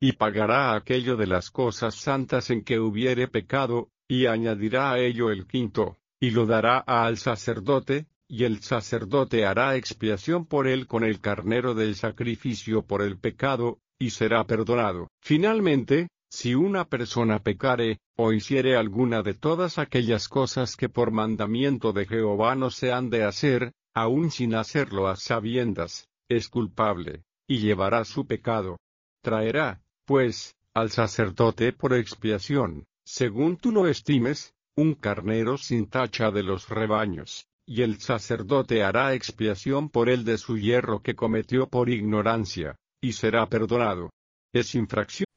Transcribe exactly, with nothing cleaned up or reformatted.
y pagará aquello de las cosas santas en que hubiere pecado, y añadirá a ello el quinto, y lo dará al sacerdote, y el sacerdote hará expiación por él con el carnero del sacrificio por el pecado, y será perdonado. Finalmente, si una persona pecare, o hiciere alguna de todas aquellas cosas que por mandamiento de Jehová no se han de hacer, aun sin hacerlo a sabiendas, es culpable, y llevará su pecado. Traerá, pues, al sacerdote por expiación, según tú lo estimes, un carnero sin tacha de los rebaños, y el sacerdote hará expiación por él de su yerro que cometió por ignorancia, y será perdonado. Es infracción